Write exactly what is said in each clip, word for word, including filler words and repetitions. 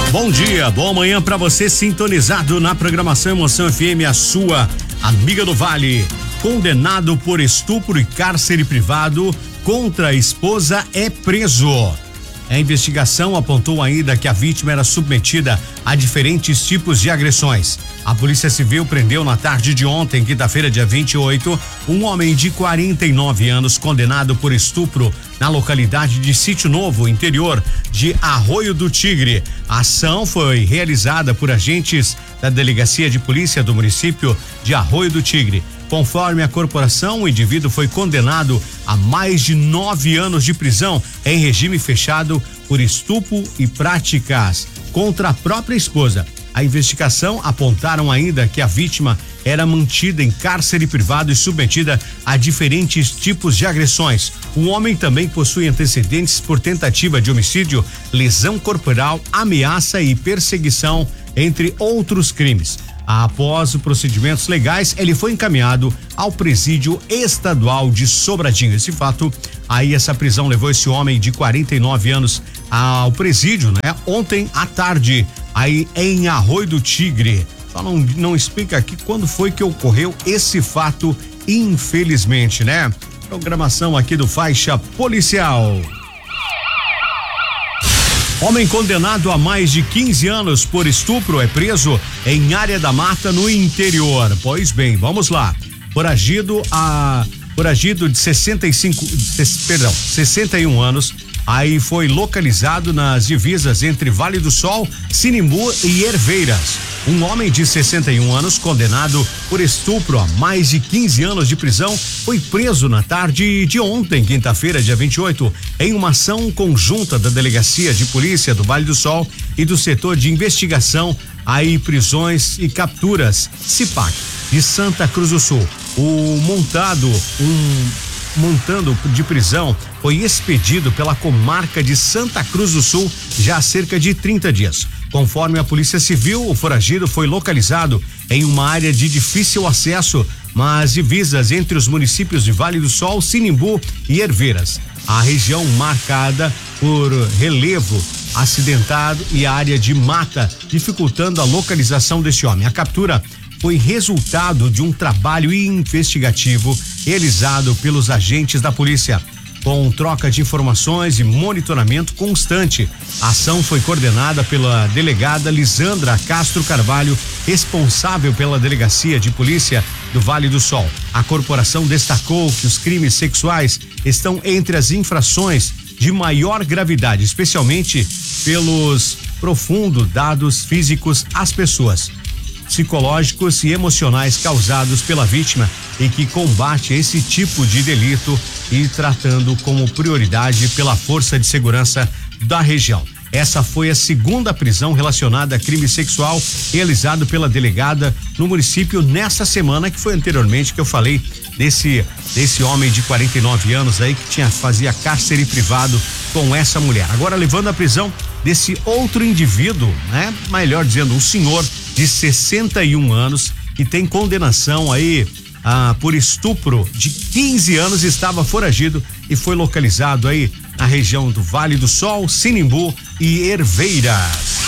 Bom dia, boa manhã para você sintonizado na programação Emoção F M, a sua amiga do Vale. Condenado por estupro e cárcere privado contra a esposa é preso. A investigação apontou ainda que a vítima era submetida a diferentes tipos de agressões. A Polícia Civil prendeu na tarde de ontem, quinta-feira, dia vinte e oito, um homem de quarenta e nove anos condenado por estupro na localidade de Sítio Novo, interior de Arroio do Tigre. A ação foi realizada por agentes da Delegacia de Polícia do município de Arroio do Tigre. Conforme a corporação, o indivíduo foi condenado a mais de nove anos de prisão em regime fechado por estupro e práticas contra a própria esposa. A investigação apontaram ainda que a vítima era mantida em cárcere privado e submetida a diferentes tipos de agressões. O homem também possui antecedentes por tentativa de homicídio, lesão corporal, ameaça e perseguição, entre outros crimes. Após os procedimentos legais, ele foi encaminhado ao presídio estadual de Sobradinho. Esse fato, aí essa prisão levou esse homem de quarenta e nove anos ao presídio, né? Ontem à tarde, aí em Arroio do Tigre. Só não, não explica aqui quando foi que ocorreu esse fato, infelizmente, né? Programação aqui do Faixa Policial. Homem condenado a mais de quinze anos por estupro é preso em área da mata no interior. Pois bem, vamos lá. Foragido a foragido de sessenta e cinco, perdão, sessenta e um anos, aí foi localizado nas divisas entre Vale do Sol, Sinimbu e Herveiras. Um homem de sessenta e um anos, condenado por estupro a mais de quinze anos de prisão, foi preso na tarde de ontem, quinta-feira, dia vinte e oito, em uma ação conjunta da Delegacia de Polícia do Vale do Sol e do Setor de Investigação, aí prisões e capturas, CIPAC, de Santa Cruz do Sul. O montado, um montando de prisão foi expedido pela comarca de Santa Cruz do Sul já há cerca de trinta dias. Conforme a Polícia Civil, o foragido foi localizado em uma área de difícil acesso, mas divisas entre os municípios de Vale do Sol, Sinimbu e Herveiras. A região marcada por relevo acidentado e área de mata, dificultando a localização deste homem. A captura foi resultado de um trabalho investigativo realizado pelos agentes da polícia, com troca de informações e monitoramento constante. A ação foi coordenada pela delegada Lisandra Castro Carvalho, responsável pela Delegacia de Polícia do Vale do Sol. A corporação destacou que os crimes sexuais estão entre as infrações de maior gravidade, especialmente pelos profundos dados físicos às pessoas, psicológicos e emocionais causados pela vítima, e que combate esse tipo de delito e tratando como prioridade pela Força de Segurança da região. Essa foi a segunda prisão relacionada a crime sexual realizado pela delegada no município nessa semana, que foi anteriormente que eu falei desse desse homem de quarenta e nove anos aí que tinha fazia cárcere privado com essa mulher. Agora levando a prisão desse outro indivíduo, né? Melhor dizendo, um senhor de sessenta e um anos que tem condenação aí ah, por estupro de quinze anos, estava foragido e foi localizado aí na região do Vale do Sol, Sinimbu e Herveiras.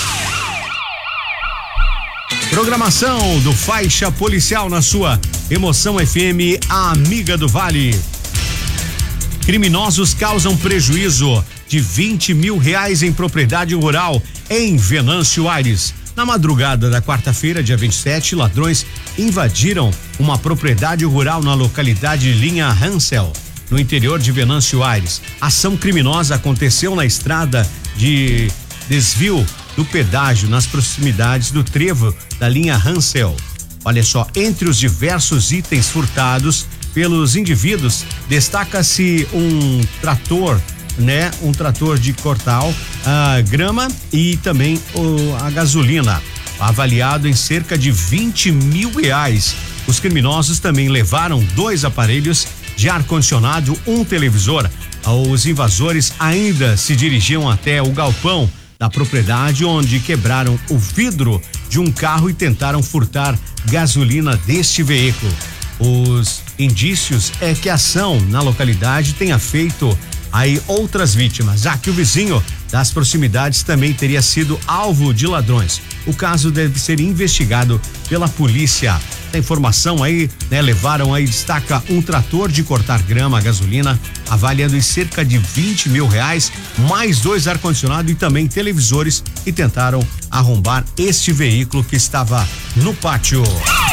Programação do Faixa Policial na sua Emoção F M, a amiga do Vale. Criminosos causam prejuízo de vinte mil reais em propriedade rural em Venâncio Aires. Na madrugada da quarta-feira, dia vinte e sete, ladrões invadiram uma propriedade rural na localidade de Linha Hansel, no interior de Venâncio Aires. A ação criminosa aconteceu na estrada de desvio do pedágio, nas proximidades do trevo da linha Hansel. Olha só, entre os diversos itens furtados pelos indivíduos, destaca-se um trator, né? Um trator de cortar a grama e também o, a gasolina, avaliado em cerca de vinte mil reais. Os criminosos também levaram dois aparelhos de ar-condicionado, um televisor. Os invasores ainda se dirigiam até o galpão da propriedade, onde quebraram o vidro de um carro e tentaram furtar gasolina deste veículo. Os indícios é que a ação na localidade tenha feito aí outras vítimas, já que o vizinho das proximidades também teria sido alvo de ladrões. O caso deve ser investigado pela polícia. A informação aí, né, levaram aí, destaca um trator de cortar grama a gasolina, avaliando em cerca de vinte mil reais, mais dois ar-condicionado e também televisores, e tentaram arrombar este veículo que estava no pátio.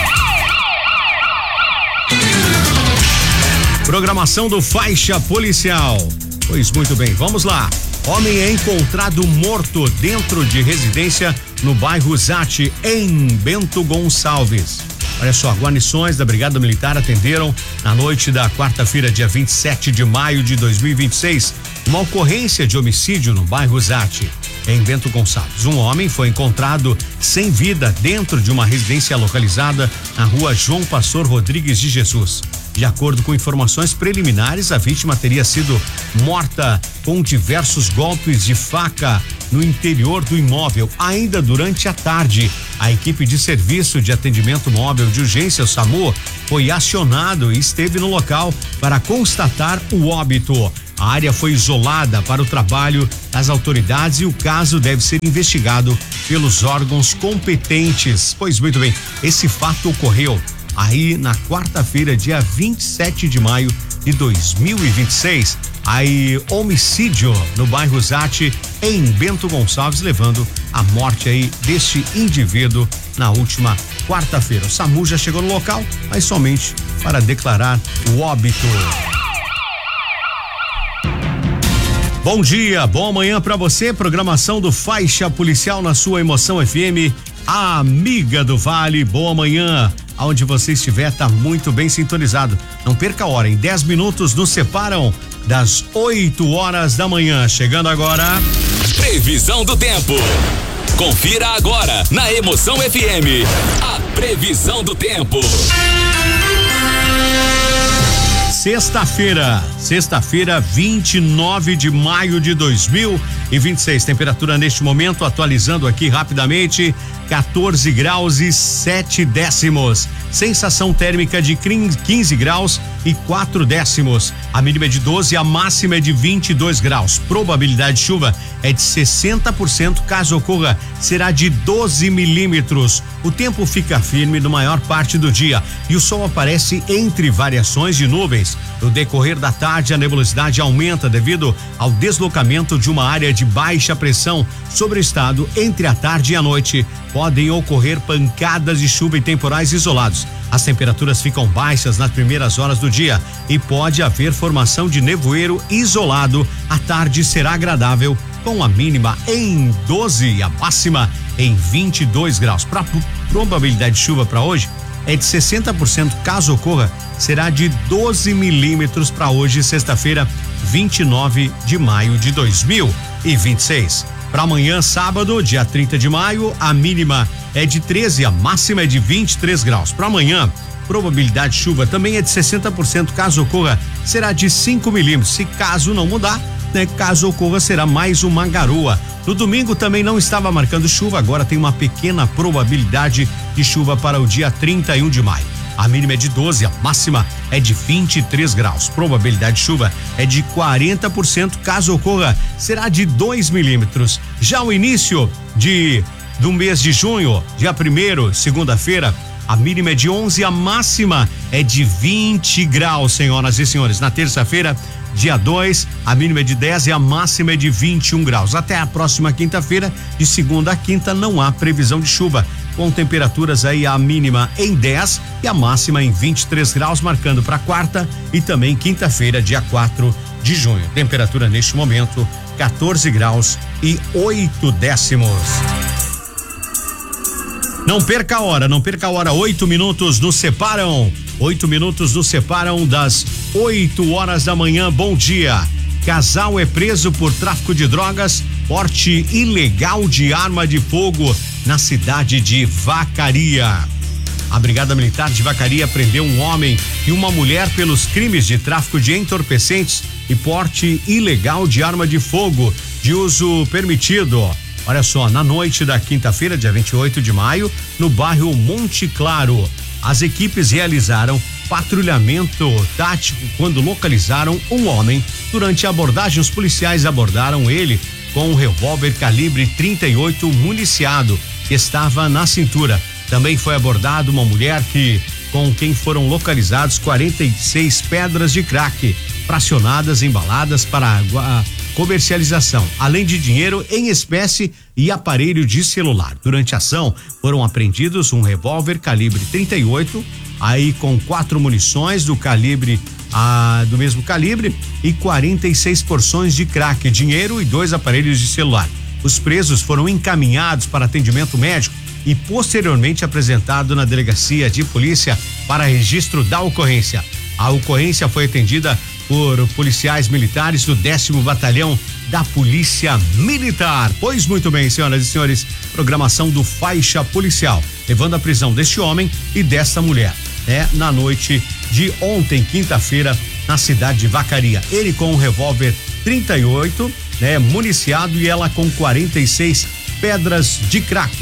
Programação do Faixa Policial. Pois muito bem, vamos lá. Homem é encontrado morto dentro de residência no bairro Zate, em Bento Gonçalves. Olha só, guarnições da Brigada Militar atenderam na noite da quarta-feira, dia vinte e sete de maio de dois mil e vinte e seis, uma ocorrência de homicídio no bairro Zate, em Bento Gonçalves. Um homem foi encontrado sem vida dentro de uma residência localizada na rua João Pastor Rodrigues de Jesus. De acordo com informações preliminares, a vítima teria sido morta com diversos golpes de faca no interior do imóvel. Ainda durante a tarde, a equipe de serviço de atendimento móvel de urgência, o SAMU, foi acionado e esteve no local para constatar o óbito. A área foi isolada para o trabalho das autoridades e o caso deve ser investigado pelos órgãos competentes. Pois muito bem, esse fato ocorreu aí na quarta-feira, dia vinte e sete de maio de dois mil e vinte e seis, aí homicídio no bairro Zate, em Bento Gonçalves, levando à morte aí deste indivíduo na última quarta-feira. O SAMU já chegou no local, mas somente para declarar o óbito. Bom dia, boa manhã para você. Programação do Faixa Policial na sua Emoção F M, a amiga do Vale. Boa manhã. Aonde você estiver, tá muito bem sintonizado. Não perca a hora, em dez minutos nos separam das oito horas da manhã. Chegando agora. Previsão do tempo. Confira agora na Emoção F M. A previsão do tempo. Sexta-feira, sexta-feira, vinte e nove de maio de dois mil e vinte e seis. Temperatura neste momento, atualizando aqui rapidamente, quatorze graus e sete décimos. Sensação térmica de quinze graus e quatro décimos. A mínima é de doze, a máxima é de vinte e dois graus. Probabilidade de chuva é de sessenta por cento, caso ocorra, será de doze milímetros. O tempo fica firme na maior parte do dia e o sol aparece entre variações de nuvens. No decorrer da tarde, a nebulosidade aumenta devido ao deslocamento de uma área de baixa pressão sobre o estado. Entre a tarde e a noite, podem ocorrer pancadas de chuva e temporais isolados. As temperaturas ficam baixas nas primeiras horas do dia e pode haver formação de nevoeiro isolado. A tarde será agradável, com a mínima em doze e a máxima em vinte e dois graus. Para probabilidade de chuva para hoje é de sessenta por cento, caso ocorra, será de doze milímetros para hoje, sexta-feira, vinte e nove de maio de dois mil e vinte e seis. Para amanhã, sábado, dia trinta de maio, a mínima é de treze, a máxima é de vinte e três graus. Para amanhã, probabilidade de chuva também é de sessenta por cento, caso ocorra, será de cinco milímetros. Se caso não mudar, né, caso ocorra, será mais uma garoa. No domingo também não estava marcando chuva, agora tem uma pequena probabilidade de chuva para o dia trinta e um de maio. A mínima é de doze, a máxima é de vinte e três graus. Probabilidade de chuva é de quarenta por cento, caso ocorra, será de dois milímetros. Já o início de do mês de junho, dia primeiro, segunda-feira, a mínima é de onze, a máxima é de vinte graus, senhoras e senhores. Na terça-feira, dia dois, a mínima é de dez e a máxima é de vinte e um graus. Até a próxima quinta-feira, de segunda a quinta, não há previsão de chuva, com temperaturas aí a mínima em dez e a máxima em vinte e três graus, marcando para quarta e também quinta-feira, dia quatro de junho. Temperatura neste momento, quatorze graus e oito décimos. Não perca a hora, não perca a hora, oito minutos nos separam, oito minutos nos separam das oito horas da manhã. Bom dia. Casal é preso por tráfico de drogas, porte ilegal de arma de fogo na cidade de Vacaria. A Brigada Militar de Vacaria prendeu um homem e uma mulher pelos crimes de tráfico de entorpecentes e porte ilegal de arma de fogo de uso permitido. Olha só, na noite da quinta-feira, dia vinte e oito de maio, no bairro Monte Claro, as equipes realizaram patrulhamento tático quando localizaram um homem. Durante a abordagem, os policiais abordaram ele com um revólver calibre trinta e oito municiado que estava na cintura. Também foi abordada uma mulher que com quem foram localizados quarenta e seis pedras de crack fracionadas, embaladas para a comercialização, além de dinheiro em espécie e aparelho de celular. Durante a ação, foram apreendidos um revólver calibre trinta e oito, aí com quatro munições do calibre ah, do mesmo calibre e quarenta e seis porções de crack, dinheiro e dois aparelhos de celular. Os presos foram encaminhados para atendimento médico e posteriormente apresentado na delegacia de polícia para registro da ocorrência. A ocorrência foi atendida por policiais militares do décimo Batalhão da Polícia Militar. Pois muito bem, senhoras e senhores, programação do Faixa Policial, levando à prisão deste homem e desta mulher, né? Na noite de ontem, quinta-feira, na cidade de Vacaria. Ele com um revólver trinta e oito, né? Municiado, e ela com quarenta e seis pedras de crack.